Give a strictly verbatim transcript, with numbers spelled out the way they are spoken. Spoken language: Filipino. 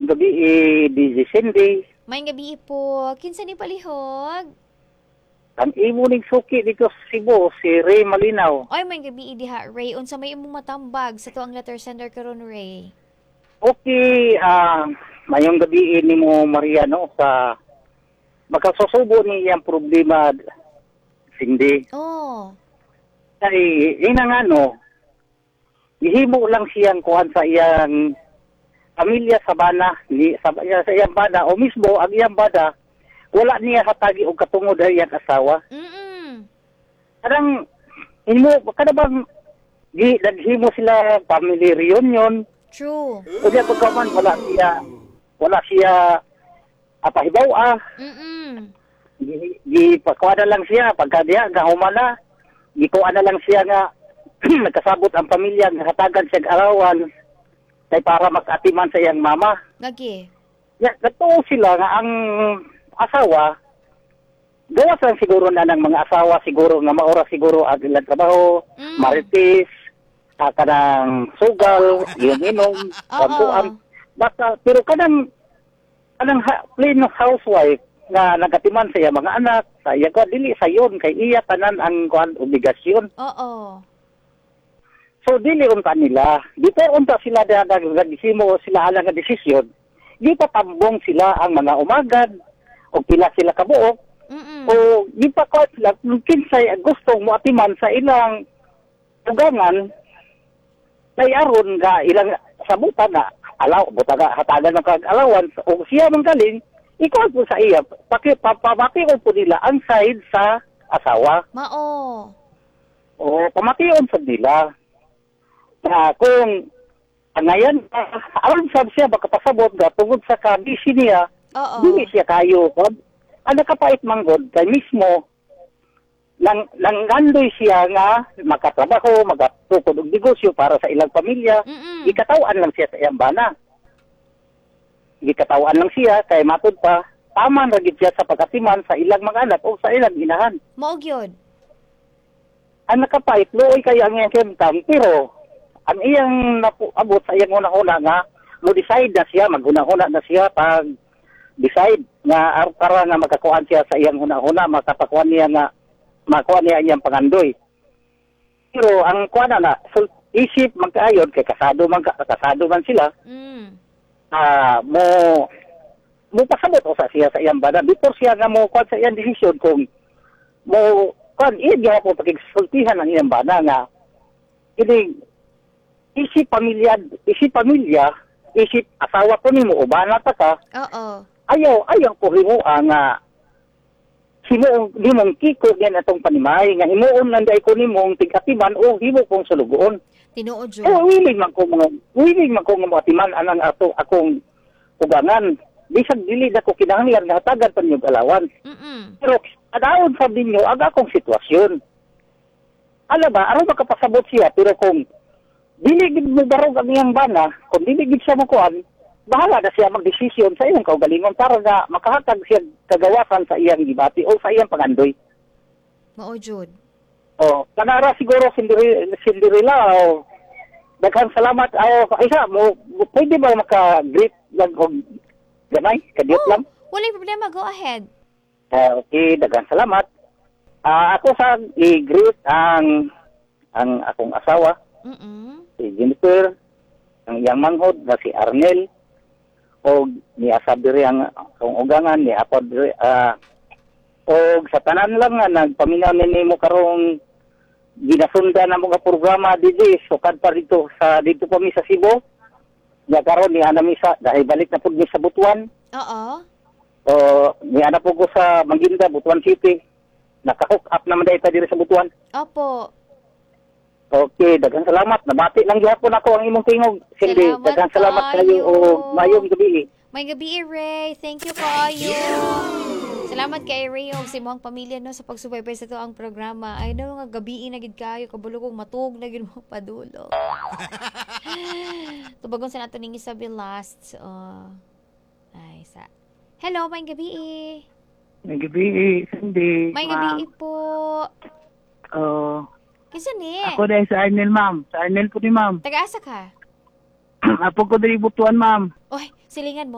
gabi, eh, D J Cindy. May gabi po. Kinsa ni palihog? Ang imo ning suki dito sa Cebu, si Ray Malinaw. Oy, may gabi diha, Ray. Unsa may imong matambag sa tuang letter sender karon, Ray? Okay, ah, mayong gabi ni mo Mariano sa makasusubo ni iyang problema, Cindy. Oh. Ay, inang ano, ihimo lang siyang kuhan sa iyang pamilya sa bana, ni, sa, sa iyang bana, o mismo ang iyang bana, wala niya hatagi o katungod ang iyang asawa. Mm-mm. Kadang, himo, kada bang, di, naghimo sila family reunion, True. o diya pagkaman, wala siya, wala siya, apahibaw ah, Mm-mm. gi, gi pakuha na lang siya, pagka diya, gahumana, gikuha na lang siya nga, nagkasabot ang pamilya, hatagan siya arawan, kay para mag-atiman sa iyang mama. Lagi. Ya, natuo sila nga ang asawa, gawas lang siguro na ng mga asawa, siguro nga maura siguro ang ilang trabaho, Mm. marites, uh, kanang sugal, yung inom, pagkuan. Basta, pero kanang, kanang ha, plain housewife, nga nagatiman sa iya mga anak, sa iya ko, dili sa yon kay iya tanan ang kuan obligasyon. Oo. So dili unta nila, dito unta sila nagsimo sila alang nga desisyon. Di patambong sila ang mga umagad o pila sila kabuok. Mm-mm. O di pa ko sila mungkin sa gusto mo atiman sa ilang tugangan kay aron ga ilang sabuta na alaw butaga hatagan ng kag-alawan o siya manggaling ikaw po sa iya paki papamati ko po nila ang side sa asawa. Mao. O pamation sa nila. Na kung ang ngayon, uh, alam sab siya baka pasabot ga tungod sa kabisi niya, Oo. dili siya kayo. Kod, ang nakapait manggod, kay mismo, nang, nanggandoy siya nga makatrabaho, magatukod og negosyo para sa ilang pamilya, Mm-mm. ikatawan lang siya sa iyang bana. Ikatawan lang siya, kay matod pa, tama na gid siya sa pagkatiman sa ilang mga anak o sa ilang inahan. Mao gyud. Ang nakapait, looy kayo ang iyang kemtang, pero ang iyang napuabot sa iyang una-una nga, mo decide na siya, mag-una-una na siya pag decide nga para nga makakuan siya sa iyang una-una, makapakuan niya nga, makakuan niya iyang pangandoy. Pero ang kuan na, so, isip magkaayod, kay kasado man, kasado man sila, Mm. ah mo, mo pasabot o sa siya sa iyang bana, before siya nga mo kuan sa iyang desisyon kung mo, kuan, iya nga po pagkisultihan ang iyang bana nga, hindi, isip pamilya, isip pamilya, isip asawa ko nimo ubana ta ka. Oo. Ayaw, ayaw ko himo ang uh, himo di mong kiko yan atong panimay nga himuon nanday ko nimong tigatiman o himo kong sulugoon. Tinuod jud. O willing man ko mga willing man ko nga atiman anang ato akong ugangan. Bisag dili na ko kinahanglan nga hatagan pa niyo alawan. Mm-mm. Pero adaon sa ninyo ang akong sitwasyon. Ala ba, aron makapasabot siya pero kung dili gid mo barog ang iyang bana, kung dili gid siya makuan, bahala na siya magdesisyon sa iyang kaugalingon para na makahatag siya kagawasan sa iyang gibati o sa iyang pangandoy. Mao jud. O, kanara siguro Cinderella, Cinderella o daghang salamat. O, isa, mo, pwede ba maka-greet lang o gamay? Kadiyot Oh, lang? walay problema, go ahead. Uh, okay, daghang salamat. Ah, ako sa i-greet ang ang akong asawa, Mm-mm. si Jennifer, ang iyang manghod na si Arnel, o ni asab diri ang akong ugangan, ni apod diri, ah, o sa tanan lang nga, nagpaminaw nimo karong ginasunda na mga programa didi, sukad pa dito, sa, dito pa mi sa Cebu, nga karon ni ana mi sa, dahil balik na po mi sa Butuan, Oo. o ni ana po ko sa Maginda, Butuan City, naka-hook up naman dahil pa diri sa Butuan. Opo. Okay, daghang salamat. Nabati lang gyapon ako ang imong tingog. Cindy, Salamat daghang salamat kayo. kayo o mayong gabi. May gabi, Ray. Thank you kayo. Salamat kay Ray og sa imong pamilya no sa pagsubaybay sa to ang programa. Ay no nga gabi na gid kayo kabulo kong matug na gid mo padulo. Tubagon sa nato ning Isabel last. Uh, ay sa. Hello, may gabi. May gabi, Cindy. May gabi po. Oh, Kinsa ni? ako dahil sa Arnel, ma'am. Sa Arnel po ni ma'am. Taga-asa ka? Apo ko dali Butuan, ma'am. Oy, silingan mo.